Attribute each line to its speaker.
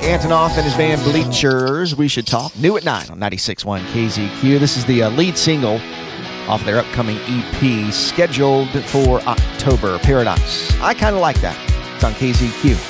Speaker 1: Antonoff and his band Bleachers. We Should Talk. New at 9 on 96.1 KZQ. This is the lead single off their upcoming EP, scheduled for October, Paradise. I kind of like that. It's on KZQ.